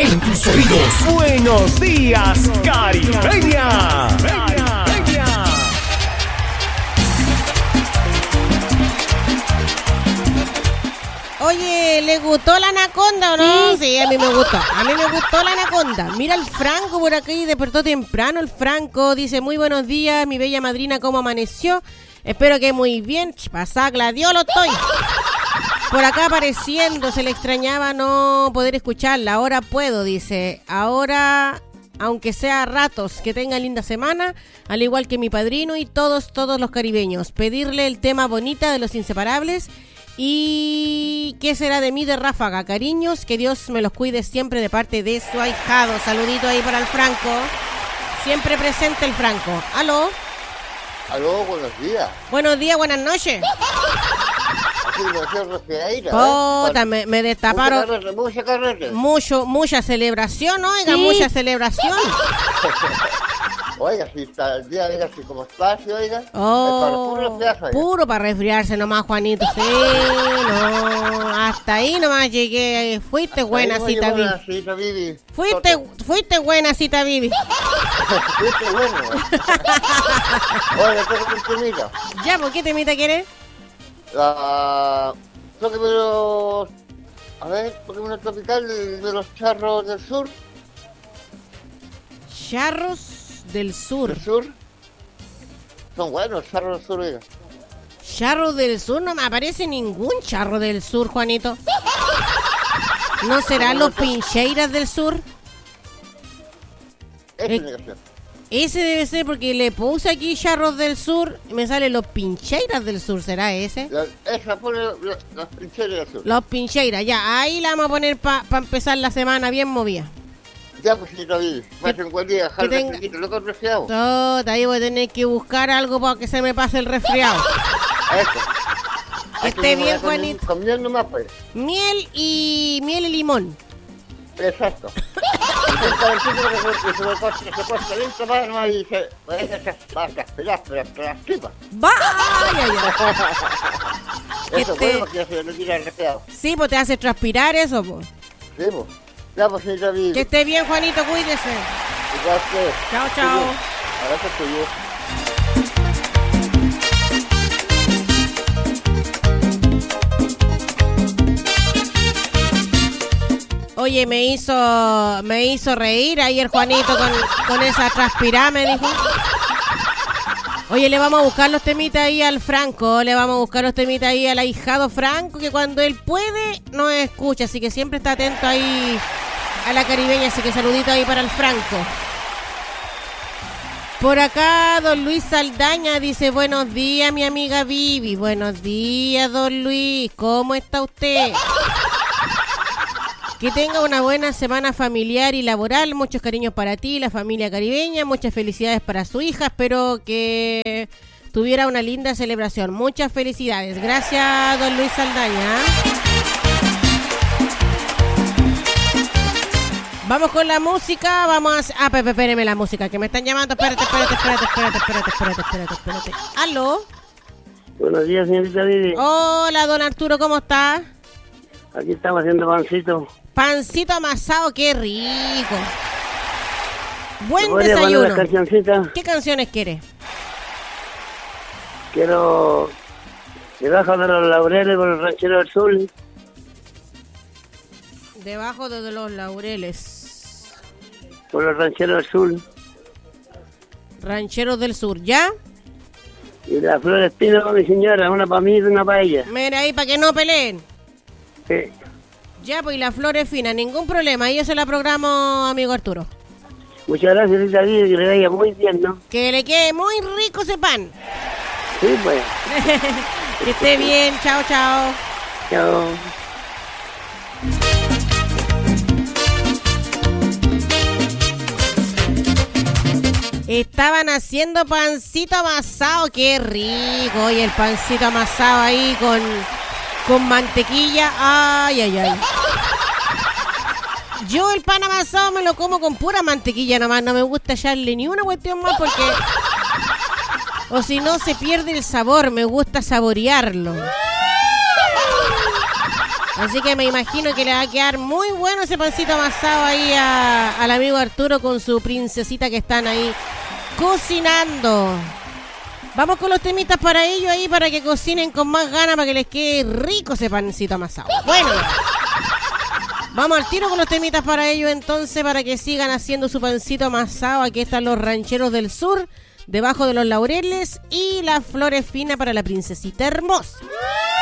en tus oídos. Buenos días, Caribeña. Oye, ¿le gustó la anaconda o no? Sí, a mí me gustó. A mí me gustó la anaconda. Mira el Franco por aquí, despertó temprano el Franco. Dice, muy buenos días, mi bella madrina, ¿cómo amaneció? Espero que muy bien. Pasá, gladiolo estoy. Por acá apareciendo, se le extrañaba no poder escucharla. Ahora puedo, dice. Ahora, aunque sea a ratos, que tenga linda semana, al igual que mi padrino y todos los caribeños. Pedirle el tema Bonita de Los Inseparables. ¿Y qué será de mí de Ráfaga? Cariños, que Dios me los cuide siempre de parte de su ahijado. Saludito ahí para el Franco. Siempre presente el Franco. ¿Aló? Aló, buenos días. Buenos días, buenas noches. Puta, me destaparon. Mucha carrera. Mucha celebración, oiga, sí. Mucha celebración. Oiga, si está el día, oiga, si como espacio, oiga. Oh, puro para resfriarse nomás, Juanito. Sí, no, hasta ahí nomás llegué. Fuiste buena cita, Vivi. Fuiste buena cita, Vivi. Fuiste buena. Oiga, ¿qué temita? Ya, ¿por qué temita quieres? Tóqueme los... A ver, tóqueme una tropical de los charros del sur. Charros del sur. ¿Del sur? Son buenos, charros del sur, oiga. Charros del sur, no me aparece ningún charro del sur, Juanito. ¿No serán los pincheiras del sur? Ese debe ser porque le puse aquí charros del sur y me salen los pincheiras del sur, ¿será ese? Esa pone los pincheiras del sur. Los pincheiras, ya, ahí la vamos a poner para empezar la semana bien movida. Ya, pues, señorita Vivi, más en buen día, dejar el resfriado, loco el resfriado. Ahí voy a tener que buscar algo para que se me pase el resfriado. Eso. Que esté bien, Juanito. Con miel nomás, pues. Miel y limón. Exacto. Vaya ya. Eso fue porque se le tira el resfriado. Sí, pues te hace transpirar eso, pues. Sí, pues. Ya, pues, señorita Vivi. Que esté bien, Juanito, cuídese. Igual que. Chao, chao. Gracias, tuyo. Oye, me hizo reír ayer Juanito con esa transpirada, me dijo. Oye, le vamos a buscar los temitas ahí al Franco, le vamos a buscar los temitas ahí al ahijado Franco, que cuando él puede nos escucha, así que siempre está atento ahí a la caribeña, así que saludito ahí para el Franco. Por acá, don Luis Saldaña dice, buenos días, mi amiga Vivi. Buenos días, don Luis, ¿cómo está usted? Que tenga una buena semana familiar y laboral. Muchos cariños para ti, la familia caribeña. Muchas felicidades para su hija. Espero que tuviera una linda celebración. Muchas felicidades. Gracias, don Luis Saldaña. Vamos con la música. Vamos a... espéreme la música, que me están llamando. Espérate. ¿Aló? Buenos días, señorita Vivi. Hola, don Arturo, ¿cómo está? Aquí estamos haciendo pancito. Pancito amasado, qué rico. Buen desayuno. ¿Qué canciones quiere? Quiero Debajo de los Laureles por el Ranchero del Sur. Debajo de los Laureles por el Ranchero del Sur. Rancheros del Sur, ¿ya? Y la Flor Espino con mi señora, una para mí y una para ella. Mira ahí, para que no peleen. Sí. Ya, pues, y la Flor es fina, ningún problema. Ahí yo se la programo, amigo Arturo. Muchas gracias, Rita Vivi, que le vaya muy bien, ¿no? Que le quede muy rico ese pan. Sí, pues. Que esté bien, chao. Chao. Estaban haciendo pancito amasado, qué rico. Y el pancito amasado ahí con mantequilla, ay. Yo el pan amasado me lo como con pura mantequilla nomás, no me gusta echarle ni una cuestión más porque... O si no se pierde el sabor, me gusta saborearlo. Así que me imagino que le va a quedar muy bueno ese pancito amasado ahí al amigo Arturo con su princesita que están ahí cocinando. Vamos con los temitas para ellos ahí, para que cocinen con más ganas, para que les quede rico ese pancito amasado. Bueno, vamos al tiro con los temitas para ellos entonces, para que sigan haciendo su pancito amasado. Aquí están los rancheros del sur, debajo de los laureles, y las flores finas para la princesita hermosa.